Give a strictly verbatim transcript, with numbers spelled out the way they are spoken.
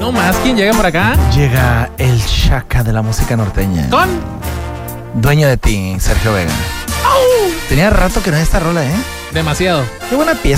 No más, ¿quién llega por acá? Llega el Chaka de la música norteña. Con... Dueño de ti, Sergio Vega. ¡Au! Tenía rato que no es esta rola, ¿eh? Demasiado. Qué buena pieza.